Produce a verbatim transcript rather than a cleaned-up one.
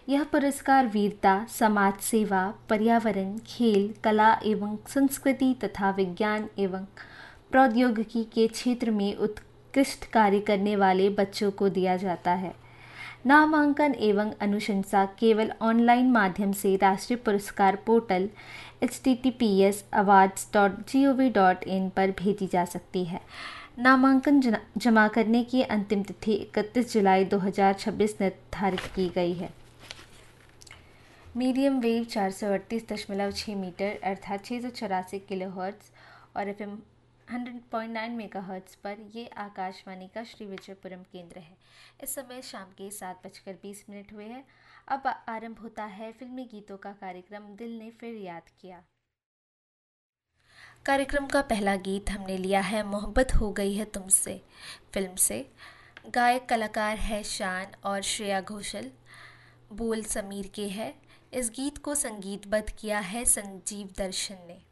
यह पुरस्कार वीरता, समाज सेवा, पर्यावरण, खेल, कला एवं संस्कृति तथा विज्ञान एवं प्रौद्योगिकी के क्षेत्र में उत्कृष्ट कार्य करने वाले बच्चों को दिया जाता है। नामांकन एवं अनुशंसा केवल ऑनलाइन माध्यम से राष्ट्रीय पुरस्कार portal H T T P S awards dot G O V dot in पर भेजी जा सकती है। नामांकन जमा करने की अंतिम तिथि इकतीस जुलाई दो हज़ार छब्बीस निर्धारित की गई है। मीडियम वेव चार सौ अड़तीस दशमलव छः मीटर अर्थात छः सौ चौरासी किलो हर्ट्ज़ और F am hundred point nine mega hertz पर ये आकाशवाणी का श्री विजयपुरम केंद्र है। इस समय शाम के सात बजकर बीस मिनट हुए हैं। अब आरंभ होता है फिल्मी गीतों का कार्यक्रम दिल ने फिर याद किया। कार्यक्रम का पहला गीत हमने लिया है मोहब्बत हो गई है तुमसे फिल्म से। गायक कलाकार है शान और श्रेया घोषाल, बोल समीर के है। इस गीत को संगीतबद्ध किया है संजीव दर्शन ने।